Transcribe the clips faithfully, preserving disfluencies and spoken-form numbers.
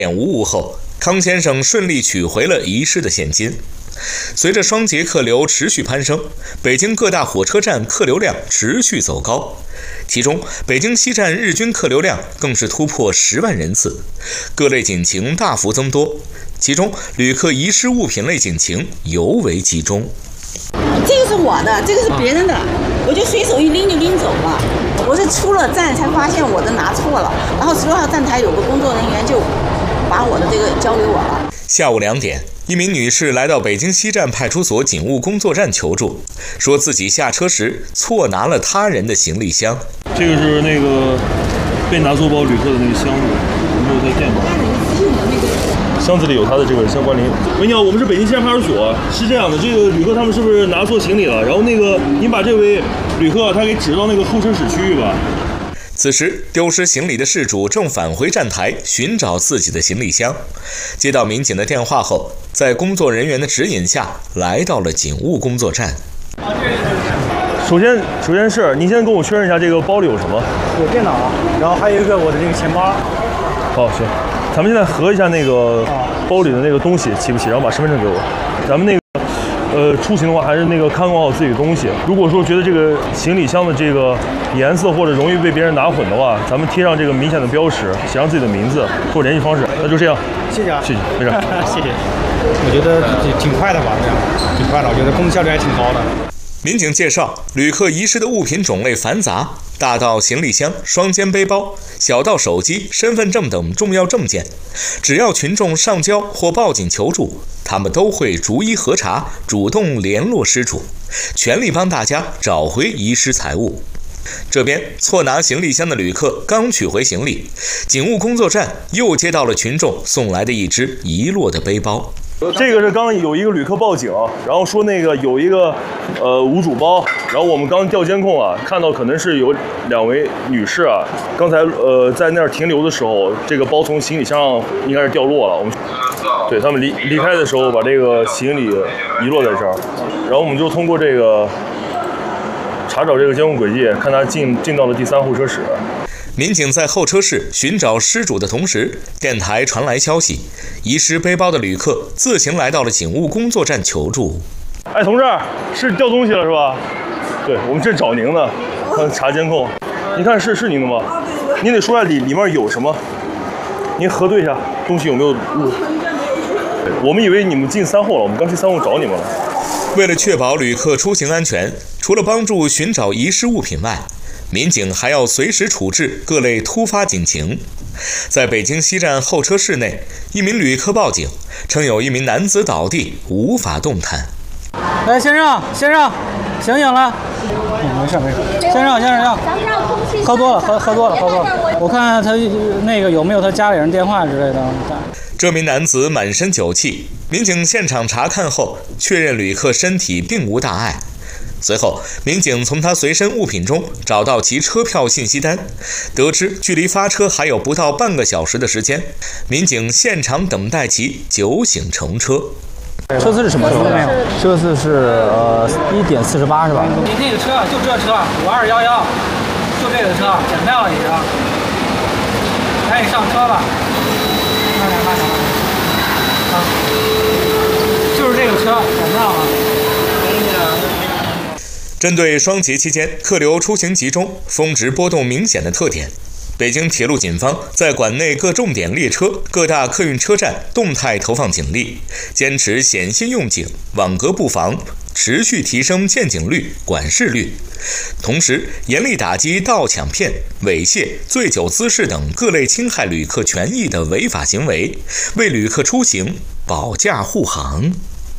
点无误后，康先生顺利取回了遗失的现金。随着双节客流持续攀升，北京各大火车站客流量持续走高，其中北京西站日均客流量更是突破十万人次，各类警情大幅增多，其中旅客遗失物品类警情尤为集中。 这个是我的，这个是别人的，我就随手一拎就拎走了。我是出了站才发现我的拿错了，然后十六号站台有个工作人员就把我的这个交给我了。 下午两点，一名女士来到北京西站派出所警务工作站求助，说自己下车时错拿了他人的行李箱。 这个是那个被拿错包旅客的那个箱子，有没有他电话？箱子里有他的这个相关联。喂，你好，我们是北京西站派出所。是这样的，这个旅客他们是不是拿错行李了？然后那个您把这位旅客他给指到那个候车室区域吧。 此时，丢失行李的事主正返回站台寻找自己的行李箱。接到民警的电话后，在工作人员的指引下，来到了警务工作站。 首先，首先是您先跟我确认一下这个包里有什么？ 有电脑，然后还有一个我的那个钱包。 好，行，咱们现在核一下那个包里的那个东西齐不齐，然后把身份证给我。咱们那个。呃，出行的话还是那个看管好自己的东西。如果说觉得这个行李箱的这个颜色或者容易被别人拿混的话，咱们贴上这个明显的标识，写上自己的名字或联系方式。那就这样， 谢谢啊， 谢谢，没事， 谢谢。我觉得挺快的吧，这样挺快的，我觉得工作效率还挺高的。 民警介绍，旅客遗失的物品种类繁杂，大到行李箱、双肩背包，小到手机、身份证等重要证件，只要群众上交或报警求助，他们都会逐一核查，主动联络失主，全力帮大家找回遗失财物。这边错拿行李箱的旅客刚取回行李，警务工作站又接到了群众送来的一只遗落的背包。 这个是刚有一个旅客报警，然后说那个有一个呃无主包，然后我们刚调监控啊，看到可能是有两位女士啊，刚才呃在那儿停留的时候，这个包从行李箱上应该是掉落了。我们对他们离离开的时候把这个行李遗落在这儿，然后我们就通过这个查找这个监控轨迹，看他进进到了第三候车室。 民警在候车室寻找失主的同时，电台传来消息，遗失背包的旅客自行来到了警务工作站求助。 哎，同志，是掉东西了是吧？对，我们正找您呢，查监控。您看是是您的吗？您得说下里里面有什么，您核对一下东西有没有误。我们以为你们进三后了，我们刚去三后找你们了。 为了确保旅客出行安全，除了帮助寻找遗失物品外，民警还要随时处置各类突发警情。在北京西站候车室内，一名旅客报警，称有一名男子倒地，无法动弹。 哎，先生，先生，醒醒了。嗯，没事没事。先生，先生，要喝多了，喝喝多了，喝多了。我看他那个有没有他家里人电话之类的。 这名男子满身酒气，民警现场查看后，确认旅客身体并无大碍。随后，民警从他随身物品中找到其车票信息单，得知距离发车还有不到半个小时的时间，民警现场等待其酒醒乘车。 车次是什么车没有？ 车次是呃一点四十八是吧？ 你那个车就这车五二幺幺，就这个车，检票了已经，赶紧上车吧。慢点慢点慢点。啊，就是这个车，检票了。 针对双节期间客流出行集中、峰值波动明显的特点，北京铁路警方在管内各重点列车、各大客运车站动态投放警力，坚持险些用警、网格布防，持续提升见警率、管事率，同时严厉打击盗抢骗、猥亵、醉酒滋事等各类侵害旅客权益的违法行为，为旅客出行保驾护航。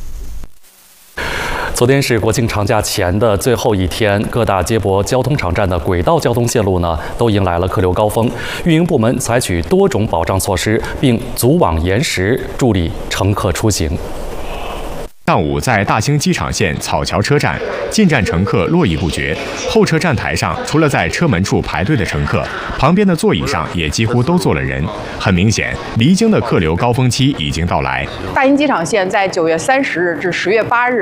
昨天是国庆长假前的最后一天，各大接驳交通场站的轨道交通线路呢，都迎来了客流高峰。运营部门采取多种保障措施，并组网延时，助力乘客出行。 上午在大兴机场线草桥车站，进站乘客络绎不绝。候车站台上，除了在车门处排队的乘客，旁边的座椅上也几乎都坐了人。很明显，离京的客流高峰期已经到来。 大兴机场线在九月三十日至十月八日，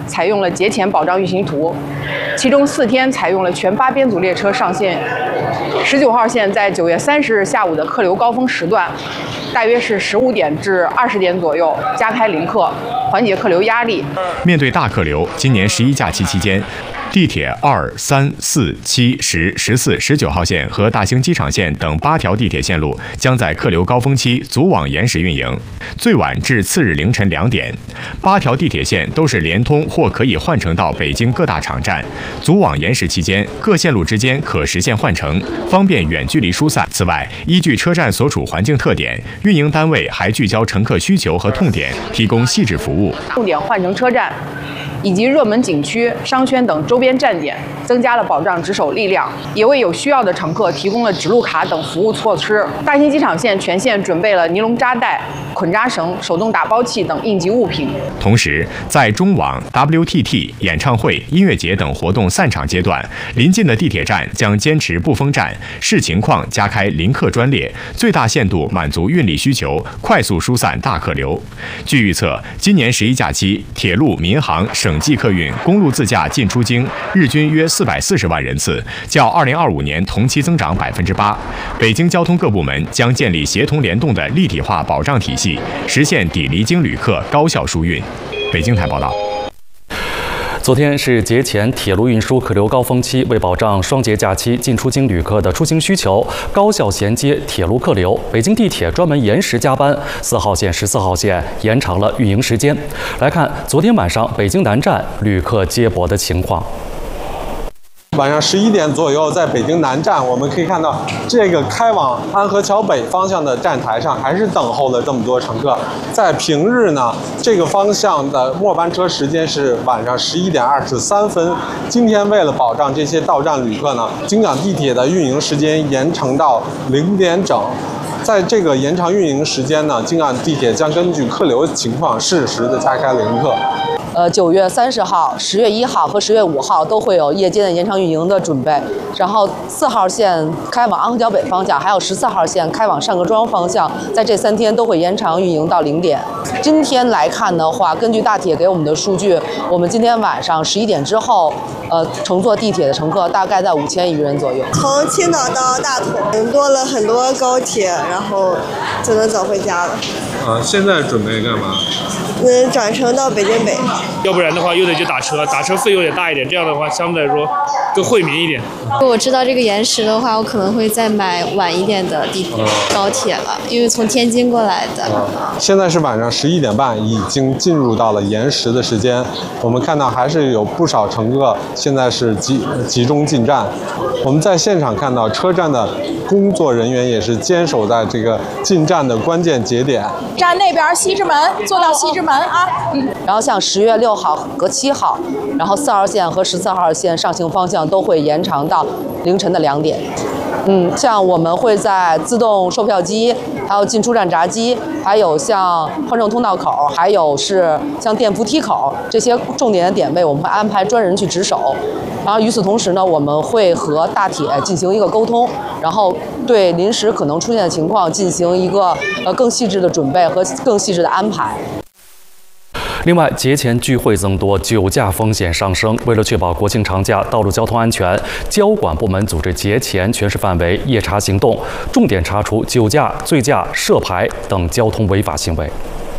采用了节前保障运行图，其中四天采用了全八编组列车上线。十九号线在九月三十日下午的客流高峰时段，大约是十五点至二十点左右加开临客，缓解客流压力。 面对大客流，今年十一假期期间，地铁二、三、四、七、十、十四、十九号线和大兴机场线等八条地铁线路将在客流高峰期组网延时运营，最晚至次日凌晨两点。八条地铁线都是连通或可以换乘到北京各大场站。组网延时期间，各线路之间可实现换乘，方便远距离疏散。此外，依据车站所处环境特点，运营单位还聚焦乘客需求和痛点，提供细致服务。 重点换乘车站以及热门景区、商圈等周边站点，增加了保障值守力量，也为有需要的乘客提供了指路卡等服务措施。大兴机场线全线准备了尼龙扎带、捆扎绳、手动打包器等应急物品。 同时，在中网、W T T、演唱会、音乐节等活动散场阶段，临近的地铁站将坚持不封站，视情况加开临客专列，最大限度满足运力需求，快速疏散大客流。据预测，今年十一假期，铁路、民航、省际客运、公路自驾进出京日均约四百四十万人次，较二零二五年同期增长百分之八。北京交通各部门将建立协同联动的立体化保障体系，实现抵离京旅客高效疏运。北京台报道。 昨天是节前铁路运输客流高峰期，为保障双节假期进出京旅客的出行需求，高效衔接铁路客流，北京地铁专门延时加班，四号线、十四号线延长了运营时间。来看昨天晚上北京南站旅客接驳的情况。 晚上十一点左右，在北京南站，我们可以看到这个开往安河桥北方向的站台上，还是等候了这么多乘客。在平日呢，这个方向的末班车时间是晚上十一点二十三分。今天为了保障这些到站旅客呢，京港地铁的运营时间延长到零点整。在这个延长运营时间呢，京港地铁将根据客流情况适时的加开临客。 呃，九月三十号、十月一号和十月五号都会有夜间的延长运营的准备。然后四号线开往安河桥北方向，还有十四号线开往上各庄方向，在这三天都会延长运营到零点。今天来看的话，根据大铁给我们的数据，我们今天晚上十一点之后，呃，乘坐地铁的乘客大概在五千余人左右。 从青岛到大同，多了很多高铁，然后就能早回家了。 啊，现在准备干嘛？ 嗯，转乘到北京北。 要不然的话，又得去打车，打车费用也大一点，这样的话相对来说更惠民一点。 如果我知道这个延时的话，我可能会再买晚一点的地铁、高铁了，因为从天津过来的。 现在是晚上十一点半，已经进入到了延时的时间。我们看到还是有不少乘客现在是集集中进站。我们在现场看到车站的工作人员也是坚守在这个进站的关键节点。 站那边西直门，坐到西直门啊。 嗯。然后像十月六号和七号，然后四号线和十四号线上行方向都会延长到凌晨的两点。嗯，像我们会在自动售票机，还有进出站闸机，还有像换乘通道口，还有是像电扶梯口这些重点的点位，我们会安排专人去值守。然后与此同时呢，我们会和大铁进行一个沟通，然后对临时可能出现的情况进行一个呃更细致的准备和更细致的安排。 另外，节前聚会增多，酒驾风险上升。为了确保国庆长假道路交通安全，交管部门组织节前全市范围夜查行动，重点查处酒驾、醉驾、涉牌等交通违法行为。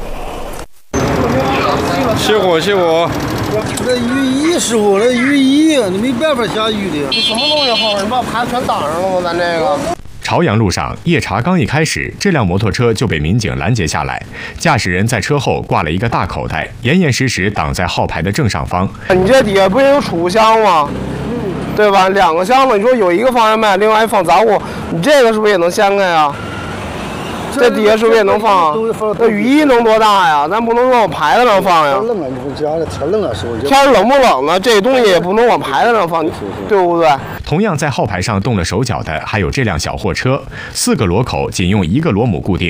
熄火，熄火！ 这雨衣师傅，这雨衣你没办法下雨的。你什么东西好？你把牌全挡上了吗？咱这个。 朝阳路上夜查刚一开始，这辆摩托车就被民警拦截下来。驾驶人在车后挂了一个大口袋，严严实实挡在号牌的正上方。 你这底下不是有储物箱吗？对吧？两个箱子，你说有一个放外卖，另外放杂物，你这个是不是也能掀开呀？这底下是不是也能放？那雨衣能多大呀？咱不能往牌子上放呀。 冷啊，你家的天冷啊，是不是？ 天冷不冷呢？这东西也不能往牌子上放，对不对？ 同样在号牌上动了手脚的，还有这辆小货车，四个螺口仅用一个螺母固定。